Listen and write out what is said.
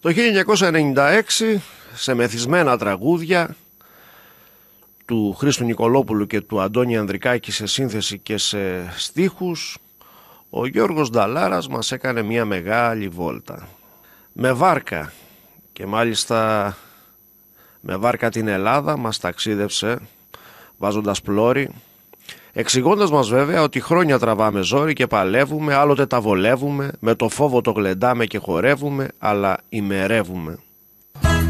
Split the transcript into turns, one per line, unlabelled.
Το 1996, σε μεθυσμένα τραγούδια του Χρήστου Νικολόπουλου και του Αντώνη Ανδρικάκη σε σύνθεση και σε στίχους, ο Γιώργος Νταλάρας μας έκανε μια μεγάλη βόλτα. Με βάρκα, και μάλιστα με βάρκα την Ελλάδα μας ταξίδευσε βάζοντας πλώρη, εξηγώντας μας βέβαια ότι χρόνια τραβάμε ζόρι και παλεύουμε, άλλοτε τα βολεύουμε, με το φόβο το γλεντάμε και χορεύουμε, αλλά ημερεύουμε.